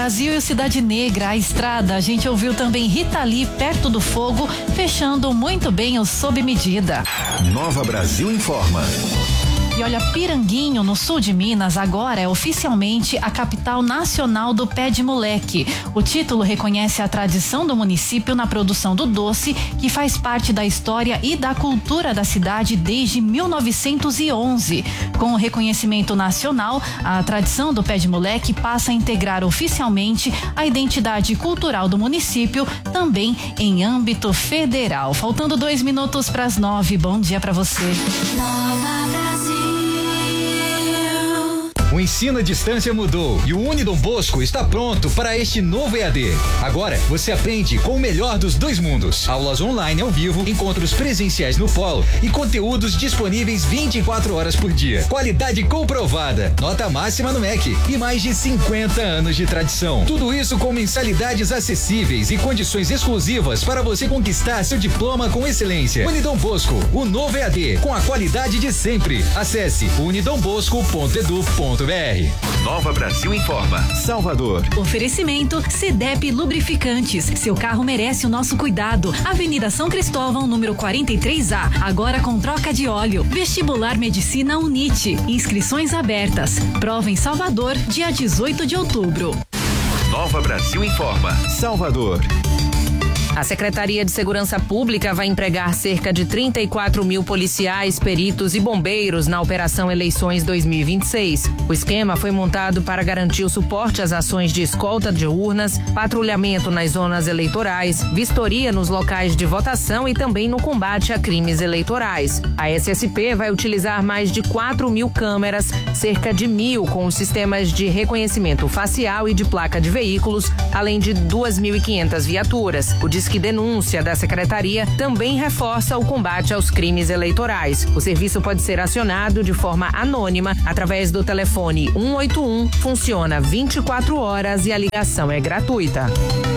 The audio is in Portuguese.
Brasil e Cidade Negra, a estrada. A gente ouviu também Rita Lee, Perto do Fogo, fechando muito bem o Sob Medida. Nova Brasil Informa. E olha, Piranguinho, no sul de Minas, agora é oficialmente a capital nacional do pé de moleque. O título reconhece a tradição do município na produção do doce, que faz parte da história e da cultura da cidade desde 1911. Com o reconhecimento nacional, a tradição do pé de moleque passa a integrar oficialmente a identidade cultural do município, também em âmbito federal. Faltando 2 minutos para as 9. Bom dia para você. Nova Brasil. O ensino à distância mudou e o Unidom Bosco está pronto para este novo EAD. Agora você aprende com o melhor dos dois mundos. Aulas online ao vivo, encontros presenciais no polo e conteúdos disponíveis 24 horas por dia. Qualidade comprovada, nota máxima no MEC e mais de 50 anos de tradição. Tudo isso com mensalidades acessíveis e condições exclusivas para você conquistar seu diploma com excelência. Unidom Bosco, o novo EAD, com a qualidade de sempre. Acesse unidombosco.edu.br. Nova Brasil Informa. Salvador. Oferecimento CDEP Lubrificantes. Seu carro merece o nosso cuidado. Avenida São Cristóvão, número 43A. Agora com troca de óleo. Vestibular Medicina UNIT. Inscrições abertas. Prova em Salvador, dia 18 de outubro. Nova Brasil Informa. Salvador. A Secretaria de Segurança Pública vai empregar cerca de 34 mil policiais, peritos e bombeiros na Operação Eleições 2026. O esquema foi montado para garantir o suporte às ações de escolta de urnas, patrulhamento nas zonas eleitorais, vistoria nos locais de votação e também no combate a crimes eleitorais. A SSP vai utilizar mais de 4 mil câmeras, cerca de 1.000 com os sistemas de reconhecimento facial e de placa de veículos, além de 2.500 viaturas. O Disque Denúncia da Secretaria também reforça o combate aos crimes eleitorais. O serviço pode ser acionado de forma anônima através do telefone 181, funciona 24 horas e a ligação é gratuita.